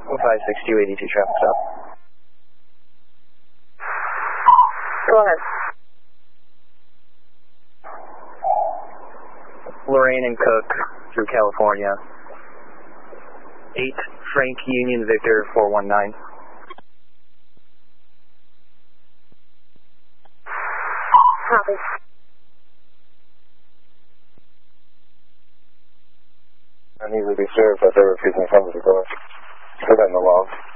56282 traffic stop. Go ahead. Lorraine and Cook through California. 8 Frank Union Victor 419. Copy. I need to be served by the refusing from the door. Put that in the log.